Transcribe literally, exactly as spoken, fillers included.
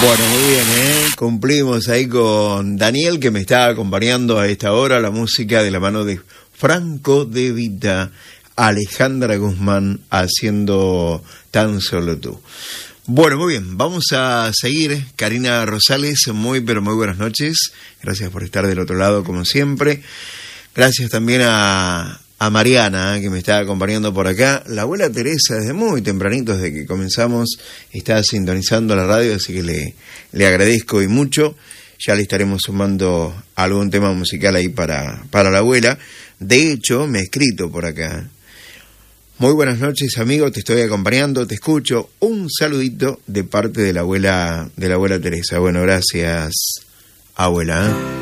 Bueno, muy bien, ¿eh? Cumplimos ahí con Daniel, que me está acompañando a esta hora, la música de la mano de Franco De Vita, Alejandra Guzmán haciendo Tan Solo Tú. Bueno, muy bien, vamos a seguir. Karina Rosales, muy pero muy buenas noches. Gracias por estar del otro lado como siempre. Gracias también a, a Mariana, que me está acompañando por acá. La abuela Teresa, desde muy tempranito, desde que comenzamos, está sintonizando la radio, así que le, le agradezco y mucho. Ya le estaremos sumando algún tema musical ahí para, para la abuela. De hecho, me ha escrito por acá. Muy buenas noches, amigo, te estoy acompañando, te escucho. Un saludito de parte de la abuela, de la abuela Teresa. Bueno, gracias, abuela, ¿eh?